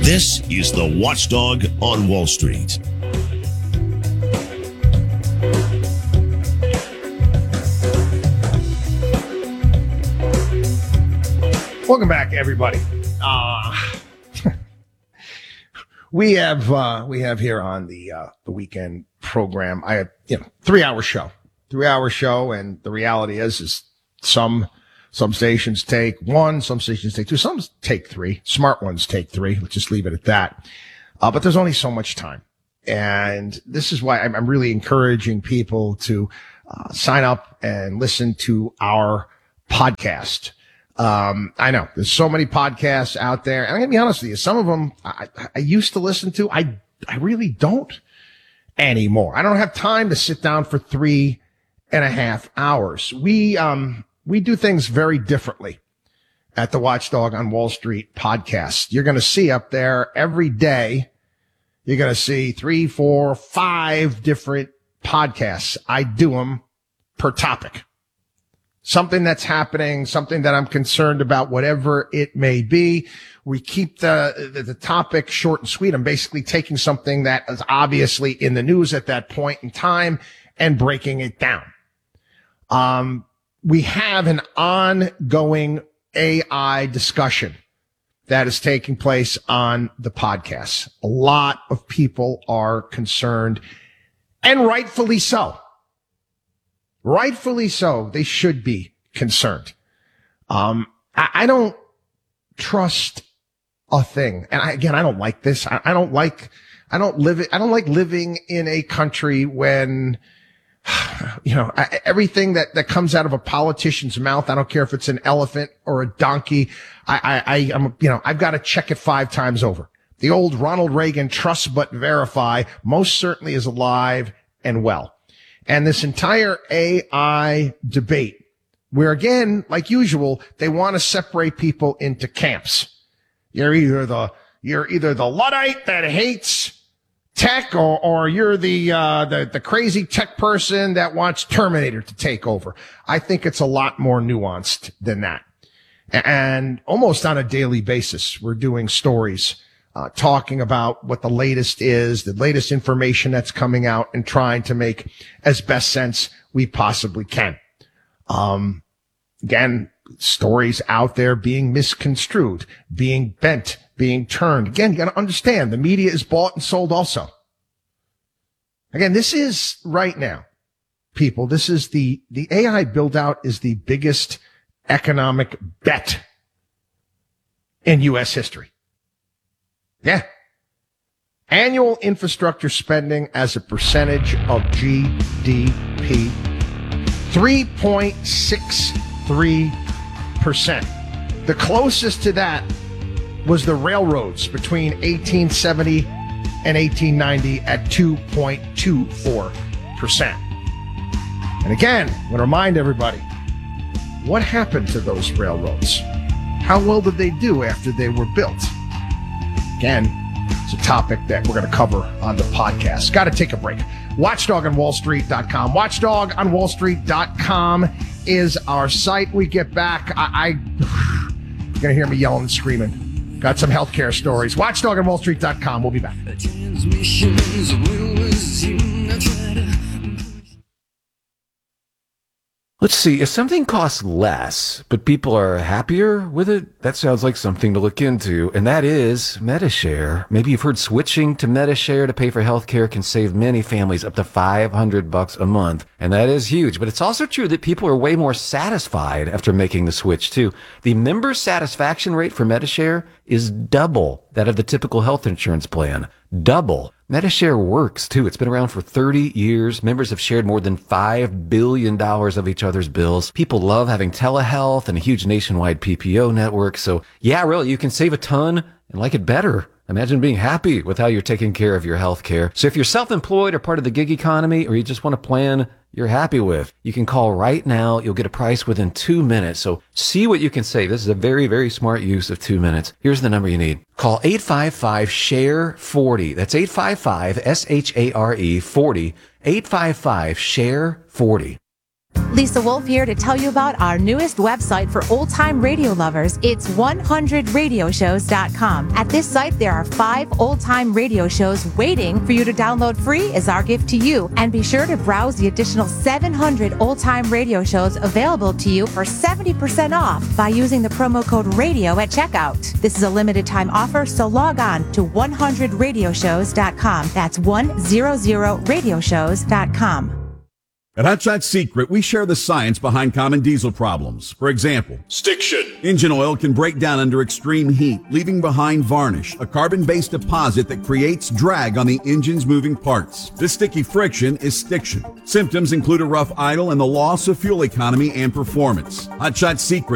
This is the Watchdog on Wall Street. Welcome back, everybody. We have here on the weekend program. I have 3-hour show, and the reality is some stations take one, some stations take two, some take three. Smart ones take three. Let's just leave it at that. But there's only so much time, and this is why I'm really encouraging people to sign up and listen to our podcast. I know there's so many podcasts out there, and I'm gonna be honest with you. Some of them I used to listen to. I really don't anymore. I don't have time to sit down for 3.5 hours. We do things very differently at the Watchdog on Wall Street podcast. You're going to see up there every day. You're going to see 3, 4, 5 different podcasts. I do them per topic. Something that's happening, something that I'm concerned about, whatever it may be. We keep the topic short and sweet. I'm basically taking something that is obviously in the news at that point in time and breaking it down. We have an ongoing AI discussion that is taking place on the podcast. A lot of people are concerned, and rightfully so. Rightfully so. They should be concerned. I don't trust a thing. And I don't like this. I don't like living in a country when, everything that comes out of a politician's mouth, I don't care if it's an elephant or a donkey. I've got to check it 5 times over. The old Ronald Reagan trust but verify most certainly is alive and well. And this entire AI debate, where again, like usual, they want to separate people into camps. You're either the Luddite that hates tech, or you're the crazy tech person that wants Terminator to take over. I think it's a lot more nuanced than that. And almost on a daily basis, we're doing stories talking about what the latest is, the latest information that's coming out, and trying to make as best sense we possibly can. Again, stories out there being misconstrued, being bent, being turned. Again, you got to understand the media is bought and sold also. Again, this is right now, people, this is the AI build out is the biggest economic bet in U.S. history. Yeah. Annual infrastructure spending as a percentage of GDP, 3.63%. The closest to that was the railroads between 1870 and 1890 at 2.24%. And again, I want to remind everybody, what happened to those railroads? How well did they do after they were built? Again, it's a topic that we're going to cover on the podcast. Got to take a break. WatchdogOnWallStreet.com. WatchdogOnWallStreet.com is our site. We get back. You're going to hear me yelling and screaming. Got some healthcare stories. WatchdogOnWallStreet.com. We'll be back. Let's see, if something costs less, but people are happier with it, that sounds like something to look into, and that is Medi-Share. Maybe you've heard switching to Medi-Share to pay for healthcare can save many families up to $500 a month, and that is huge. But it's also true that people are way more satisfied after making the switch, too. The member satisfaction rate for Medi-Share is double that of the typical health insurance plan. Double. Medi-Share works, too. It's been around for 30 years. Members have shared more than $5 billion of each other's bills. People love having telehealth and a huge nationwide PPO network. So, yeah, really, you can save a ton and like it better. Imagine being happy with how you're taking care of your health care. So if you're self-employed or part of the gig economy, or you just want a plan you're happy with, you can call right now. You'll get a price within 2 minutes. So see what you can save. This is a very, very smart use of 2 minutes. Here's the number you need. Call 855-SHARE-40. That's 855-SHARE-40. 855-SHARE-40. Lisa Wolf here to tell you about our newest website for old-time radio lovers. It's 100radioshows.com. At this site, there are 5 old-time radio shows waiting for you to download free as our gift to you. And be sure to browse the additional 700 old-time radio shows available to you for 70% off by using the promo code RADIO at checkout. This is a limited time offer, so log on to 100radioshows.com. That's 100radioshows.com. At Hot Shot Secret, we share the science behind common diesel problems. For example, Stiction. engine oil can break down under extreme heat, leaving behind varnish, a carbon-based deposit that creates drag on the engine's moving parts. This sticky friction is stiction. Symptoms include a rough idle and the loss of fuel economy and performance. Hot Shot Secret